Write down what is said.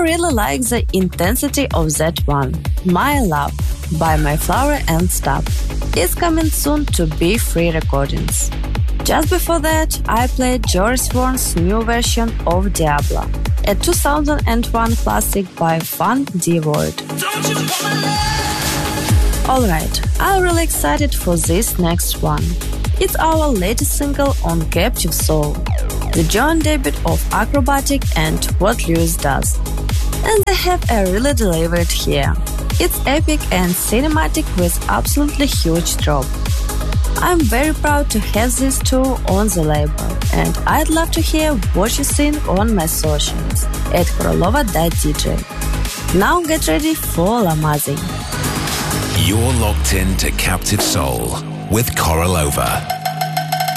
really like the intensity of that one. My Love by My Flower and Stuff is coming soon to Be Free Recordings. Just before that, I played Joris Voorn's new version of Diablo, a 2001 classic by Fun D Void. Alright, I'm really excited for this next one. It's our latest single on Captive Soul, the joint debut of Acrobatic and What Lewis Does. And they have really delivered here. It's epic and cinematic with absolutely huge drop. I'm very proud to have these two on the label, and I'd love to hear what you think on my socials at korolova.dj. Now get ready for Lamazing. You're locked in to Captive Soul with Korolova.